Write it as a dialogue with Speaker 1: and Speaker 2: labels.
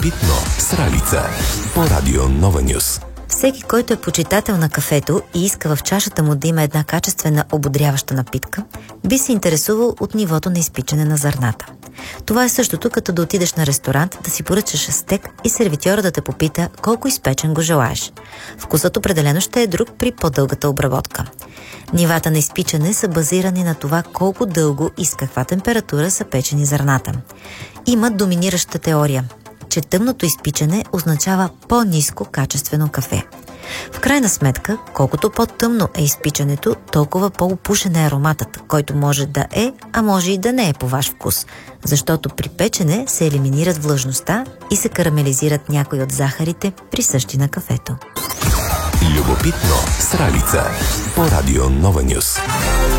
Speaker 1: Любопитно с Ралица по Радио Нова Нюс.
Speaker 2: Всеки, който е почитател на кафето и иска в чашата му да има една качествена ободряваща напитка, би се интересувал от нивото на изпичане на зърната. Това е същото като да отидеш на ресторант, да си поръчаш стек и сервитьора да те попита колко изпечен го желаеш. Вкусът определено ще е друг при по-дългата обработка. Нивата на изпичане са базирани на това колко дълго и с каква температура са печени зърната. Има доминираща теория, че тъмното изпичане означава по-ниско качествено кафе. В крайна сметка, колкото по-тъмно е изпичането, толкова по-опушен е ароматът, който може да е, а може и да не е по ваш вкус, защото при печене се елиминират влажността и се карамелизират някои от захарите, присъщи на кафето.
Speaker 1: Любопитно с Ралица по Радио Нова Нюс.